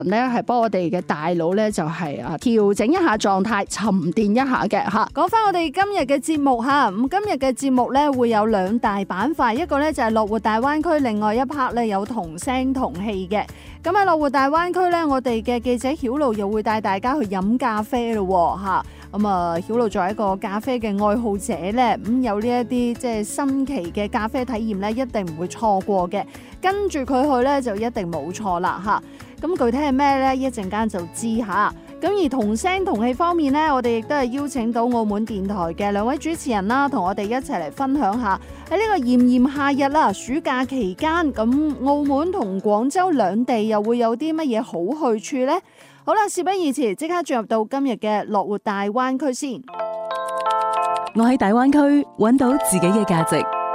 咧係幫我哋嘅大腦咧就係調整一下狀態，沉澱一下嘅吓。講翻我哋今日嘅節目吓，咁今日嘅節目咧會有兩大板塊，一個咧就係樂活大灣區，另外一 part 咧有同聲同氣嘅。咁喺樂活大灣區咧，我哋嘅記者曉露又會帶大家去飲咖啡咯吓。咁曉露作為一個咖啡嘅愛好者咧，咁有呢一啲即係新奇嘅咖啡體驗咧，一定唔會錯過嘅。跟住佢去咧就一定冇錯啦吓。咁具體係咩咧？一陣間就知吓。咁而同聲同氣方面咧，我哋亦都係邀請到澳門電台嘅兩位主持人啦，同我哋一齊嚟分享下喺呢個炎炎夏日啦，暑假期間，咁澳門同廣州兩地又會有啲乜嘢好去處呢？好啦，事不宜遲，即刻進入到今日嘅樂活大灣區先。 我喺大灣區揾到自己嘅價值。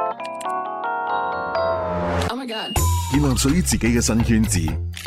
Oh my God！ 建立屬於自己嘅新圈子，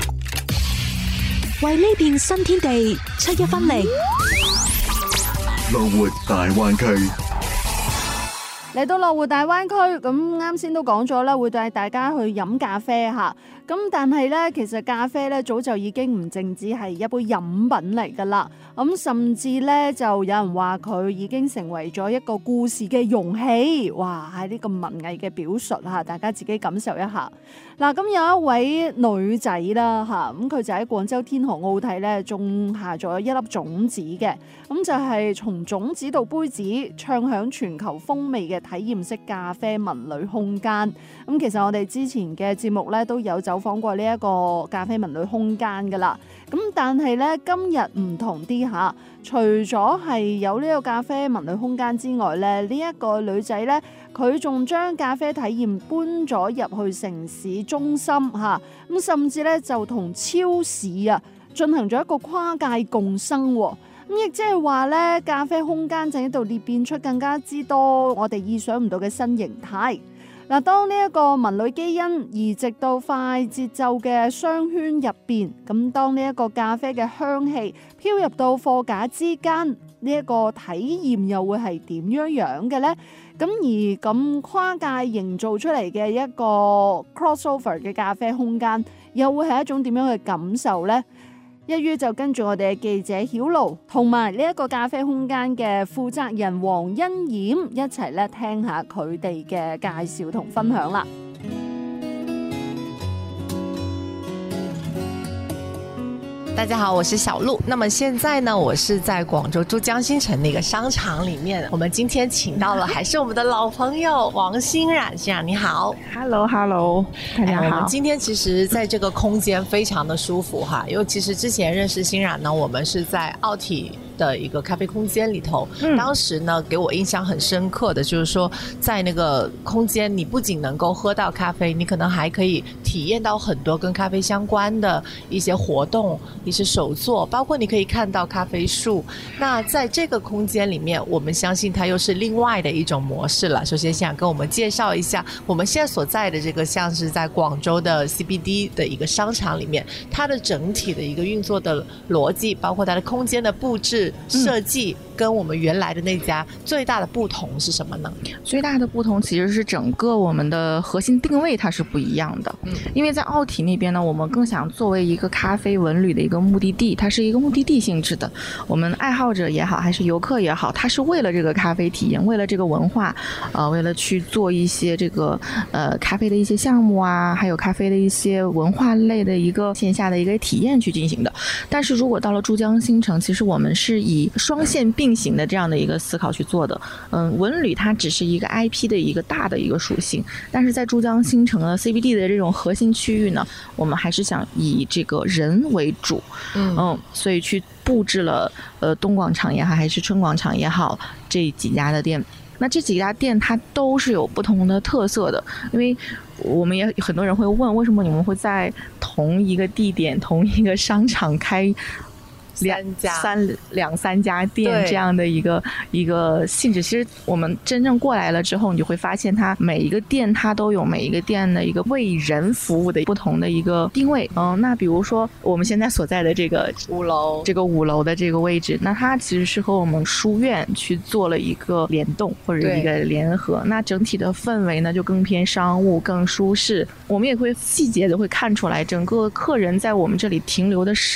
為呢片新天地出一分力。 樂活大灣區。 嚟到樂活大灣區，咁啱先都講咗啦，會帶大家去飲咖啡吓。咁但係咧，其實咖啡咧早就已經唔淨止係一杯飲品嚟噶啦。咁甚至咧就有人話佢已經成為咗一個故事嘅容器。哇！係呢個文藝嘅表述吓，大家自己感受一下。嗱，咁有一位女仔啦吓，咁佢就喺廣州天河奧體咧種下咗一粒種子嘅。咁就係從種子到杯子，暢響全球風味嘅體驗式咖啡文旅空間。咁其實我哋之前嘅節目咧都有走訪過呢一個咖啡文旅空間噶啦。咁但係咧今日唔同啲吓，除咗係有呢個咖啡文旅空間之外咧，呢一個女仔咧佢仲將咖啡體驗搬咗入去城市中心吓，咁甚至咧就同超市進行咗一個跨界共生。咁亦即係話咧，咖啡空間正喺度裂變出更加之多我哋意想唔到嘅新形態。嗱，當呢一個文旅基因移植到快節奏嘅商圈入邊，咁當呢一個咖啡嘅香氣飄入到貨架之間，呢一個體驗又會係點樣嘅呢？咁而咁跨界營造出嚟嘅一個 crossover 嘅咖啡空間，又會係一種點樣嘅感受呢？一於就跟住我哋嘅記者曉露同埋呢一個咖啡空間嘅負責人黃欣冉一齊咧聽下佢哋嘅介紹同分享啦。 大家好，我是小鹿。那么现在呢，我是在广州珠江新城的一个商场里面。我们今天请到了还是我们的老朋友王欣冉，欣冉你好。 Hello， 大家好。 我们今天其实在这个空间非常的舒服哈，因为其实之前认识欣冉呢，我们是在奥体的一个咖啡空间里头，当时呢给我印象很深刻的就是说，在那个空间你不仅能够喝到咖啡，你可能还可以体验到很多跟咖啡相关的一些活动，一些手作，包括你可以看到咖啡树。那在这个空间里面，我们相信它又是另外的一种模式了。首先想跟我们介绍一下我们现在所在的这个像是在广州的 CBD 的一个商场里面，它的整体的一个运作的逻辑，包括它的空间的布置设计，跟我们原来的那家最大的不同是什么呢？ 最大的不同其实是整个我们的核心定位它是不一样的。因为在奥体那边呢，我们更想作为一个咖啡文旅的一个目的地，它是一个目的地性质的。我们爱好者也好，还是游客也好，他是为了这个咖啡体验，为了这个文化，为了去做一些这个咖啡的一些项目啊，还有咖啡的一些文化类的一个线下的一个体验去进行的。但是如果到了珠江新城，其实我们是以双线并行的这样的一个思考去做的。文旅它只是一个 IP 的一个大的一个属性，但是在珠江新城的 CBD 的这种核心区域呢，我们还是想以这个人为主。所以去布置了东广场也好，还是春广场也好，这几家的店。那这几家店它都是有不同的特色的，因为我们也很多人会问，为什么你们会在同一个地点、同一个商场开两三家店这样的一个性质。其实我们真正过来了之后，你就会发现它每一个店它都有每一个店的一个为人服务的不同的一个定位。那比如说我们现在所在的这个5楼的这个位置，那它其实是和我们书院去做了一个联动或者一个联合，那整体的氛围呢就更偏商务更舒适。我们也会细节的会看出来整个客人在我们这里停留的时